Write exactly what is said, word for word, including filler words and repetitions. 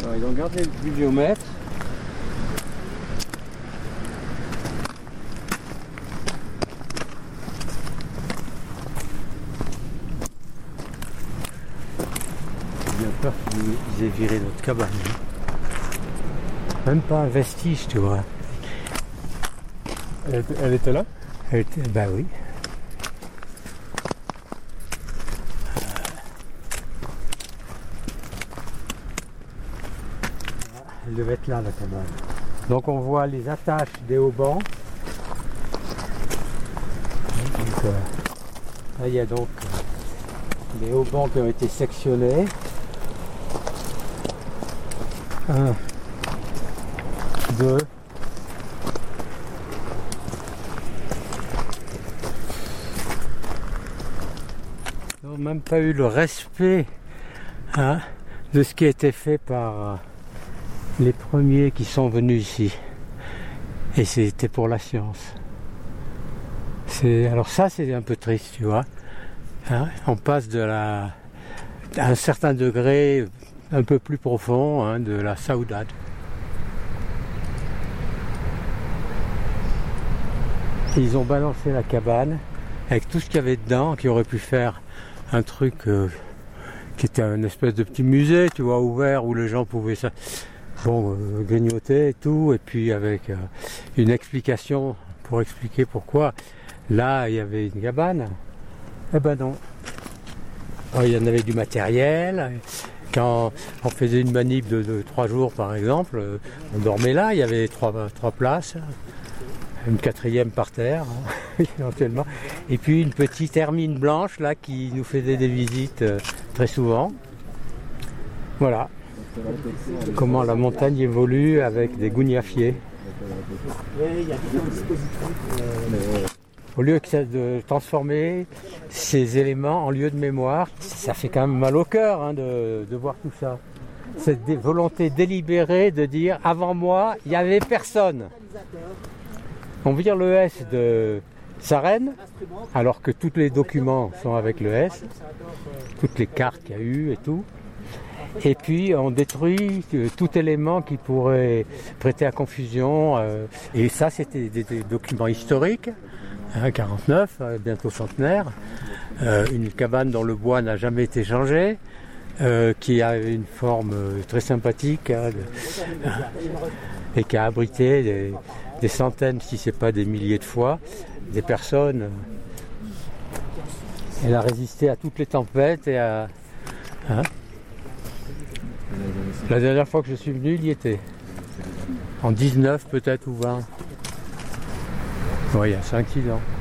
Alors, ils ont gardé le pluviomètre. J'ai bien peur qu'ils aient viré notre cabane. Même pas un vestige, tu vois. Elle était, elle était là? Elle était, bah oui. Elle devait être là, la cabane. Donc on voit les attaches des haubans. Donc, euh, là, il y a donc euh, les haubans qui ont été sectionnés. Un, deux. Ils n'ont même pas eu le respect hein, de ce qui a été fait par euh, les premiers qui sont venus ici. Et c'était pour la science. C'est, alors ça, c'est un peu triste, tu vois. Hein, on passe de la, à un certain degré un peu plus profond hein, de la saudade. Et ils ont balancé la cabane avec tout ce qu'il y avait dedans, qui aurait pu faire un truc euh, qui était une espèce de petit musée, tu vois, ouvert, où les gens pouvaient ça, bon, euh, grignoter et tout, et puis avec euh, une explication pour expliquer pourquoi. Là, il y avait une cabane. Eh ben non. Alors, il y en avait du matériel. Quand on faisait une manip de, de trois jours, par exemple, euh, on dormait là, il y avait trois, trois places. Une quatrième par terre, hein, éventuellement. Et puis une petite hermine blanche là qui nous faisait des visites euh, très souvent. Voilà. Comment la montagne évolue avec des gougnafiers. Au lieu de transformer ces éléments en lieu de mémoire, ça fait quand même mal au cœur hein, de, de voir tout ça. Cette dé- volonté délibérée de dire avant moi, il n'y avait personne. On vire le S de Sarenne, alors que tous les documents sont avec le S, toutes les cartes qu'il y a eu et tout. Et puis on détruit tout élément qui pourrait prêter à confusion. Euh, et ça, c'était des, des documents historiques, hein, quarante-neuf, euh, bientôt centenaire. Euh, une cabane dont le bois n'a jamais été changé, euh, qui a une forme très sympathique hein, de, euh, et qui a abrité des, des centaines, si ce n'est pas des milliers de fois, des personnes. Elle a résisté à toutes les tempêtes et à... Hein, la dernière fois que je suis venu, il y était. En dix-neuf peut-être ou vingt. Oui, il y a cinq six ans.